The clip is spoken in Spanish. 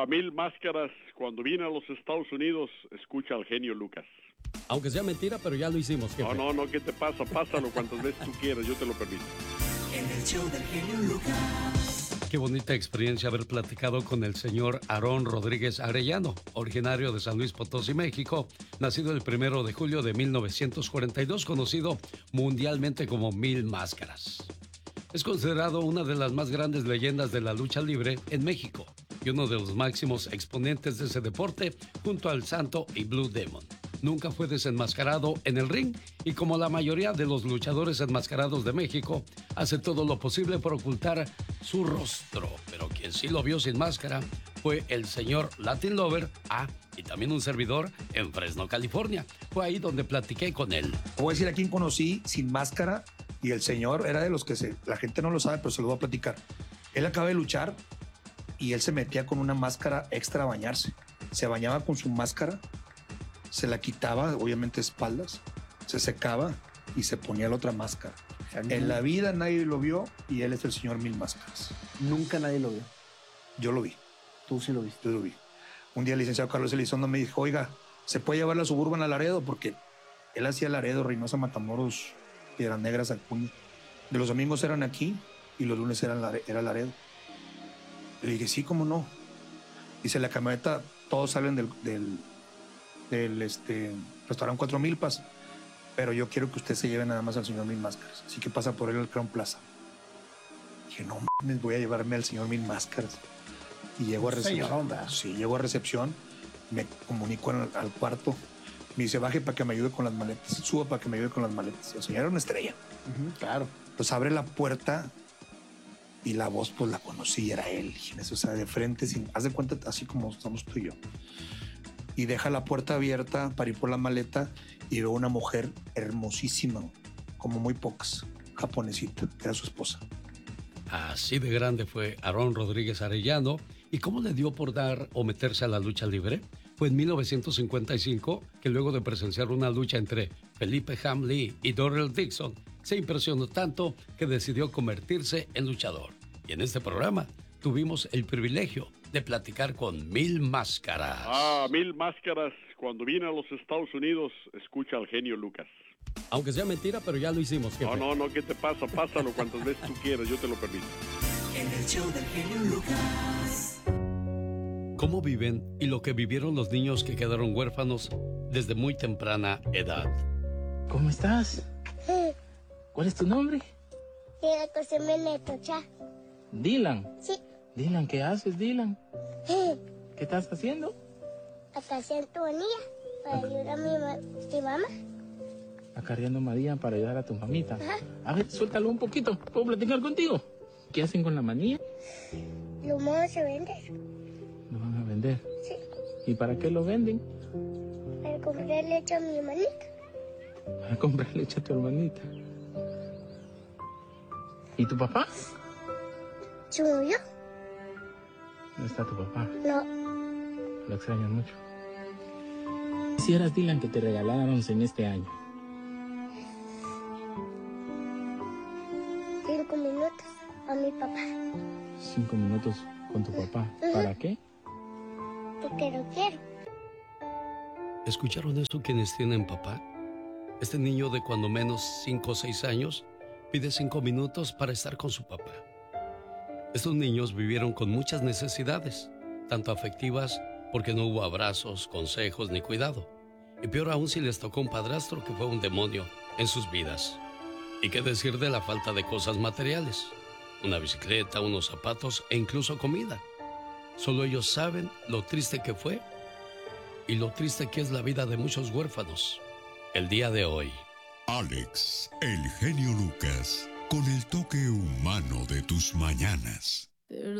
Mil Máscaras, cuando vine a los Estados Unidos, escucha al genio Lucas. Aunque sea mentira, pero ya lo hicimos, jefe. No, ¿qué te pasa? Pásalo cuantas veces tú quieras, yo te lo permito. En el show del genio Lucas. Qué bonita experiencia haber platicado con el señor Aarón Rodríguez Arellano, originario de San Luis Potosí, México, nacido el 1 de julio de 1942, conocido mundialmente como Mil Máscaras. Es considerado una de las más grandes leyendas de la lucha libre en México y uno de los máximos exponentes de ese deporte junto al Santo y Blue Demon. Nunca fue desenmascarado en el ring y como la mayoría de los luchadores enmascarados de México, hace todo lo posible por ocultar su rostro. Pero quien sí lo vio sin máscara fue el señor Latin Lover, y también un servidor en Fresno, California. Fue ahí donde platiqué con él. Voy a decir a quién conocí sin máscara y el señor era de los que la gente no lo sabe, pero se lo voy a platicar. Él acaba de luchar y él se metía con una máscara extra a bañarse. Se bañaba con su máscara, se la quitaba, obviamente espaldas, se secaba y se ponía la otra máscara. En la vida nadie lo vio y él es el señor Mil Máscaras. Nunca nadie lo vio. Yo lo vi. Tú sí lo viste. Yo lo vi. Un día el licenciado Carlos Elizondo me dijo, oiga, ¿se puede llevar la Suburban a Laredo? Porque él hacía Laredo, Reynosa, Matamoros, Piedras Negras, Acuña. De los domingos eran aquí y los lunes era Laredo. Le dije, sí, ¿cómo no? Dice, la camioneta, todos salen del restaurante Cuatro Milpas, pero yo quiero que usted se lleve nada más al señor Mil Máscaras. Así que pasa por él al Crown Plaza. Dije, no mames, voy a llevarme al señor Mil Máscaras. Y llego a recepción. Sí, llego a recepción, me comunico al cuarto. Me dice, baje para que me ayude con las maletas. Suba para que me ayude con las maletas. El señor era una estrella. Claro. Pues abre la puerta y la voz, pues la conocí, era él. O sea, de frente, haz de cuenta, así como estamos tú y yo. Y deja la puerta abierta para ir por la maleta y veo una mujer hermosísima, como muy pocas, japonesita, era su esposa. Así de grande fue Aarón Rodríguez Arellano. ¿Y cómo le dio por dar o meterse a la lucha libre? Fue en 1955 que luego de presenciar una lucha entre Felipe Hamley y Doryl Dixon, se impresionó tanto que decidió convertirse en luchador. Y en este programa tuvimos el privilegio de platicar con Mil Máscaras. Mil Máscaras, cuando vine a los Estados Unidos, escucha al genio Lucas. Aunque sea mentira, pero ya lo hicimos, jefe. No, ¿qué te pasa? Pásalo cuantas veces tú quieras, yo te lo permito. En el show del genio Lucas. ¿Cómo viven y lo que vivieron los niños que quedaron huérfanos desde muy temprana edad? ¿Cómo estás? ¿Cuál es tu nombre? Dylan. Sí. Dylan, ¿qué haces, Dylan? ¿Qué estás haciendo? Acarreando manía para ayudar a mi mamá. Acarreando manía para ayudar a tu mamita. Ajá. A ver, suéltalo un poquito. ¿Puedo platicar contigo? ¿Qué hacen con la manía? Lo vamos a vender. ¿Lo van a vender? Sí. ¿Y para qué lo venden? Para comprar leche a mi hermanita. Para comprar leche a tu hermanita. ¿Y tu papá? ¿Se murió? ¿No está tu papá? No. Lo extrañas mucho. Quisieras, Dylan, que te regalaran en este año. 5 minutos a mi papá. 5 minutos con tu papá. ¿Para qué? Porque lo quiero. ¿Escucharon eso quienes tienen papá? Este niño de cuando menos 5 o 6 años pide 5 minutos para estar con su papá. Estos niños vivieron con muchas necesidades, tanto afectivas porque no hubo abrazos, consejos ni cuidado. Y peor aún si les tocó un padrastro que fue un demonio en sus vidas. ¿Y qué decir de la falta de cosas materiales? Una bicicleta, unos zapatos e incluso comida. Solo ellos saben lo triste que fue y lo triste que es la vida de muchos huérfanos el día de hoy. Alex, el genio Lucas, con el toque humano de tus mañanas.